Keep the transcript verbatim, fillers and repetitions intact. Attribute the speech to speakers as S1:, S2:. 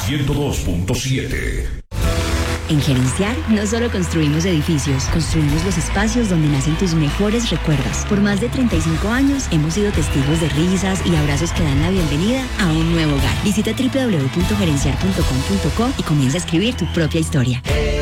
S1: ciento dos punto siete.
S2: En Gerenciar no solo construimos edificios, construimos los espacios donde nacen tus mejores recuerdos. Por más de treinta y cinco años hemos sido testigos de risas y abrazos que dan la bienvenida a un nuevo hogar. Visita doble u doble u doble u punto gerenciar punto com punto co y comienza a escribir tu propia historia.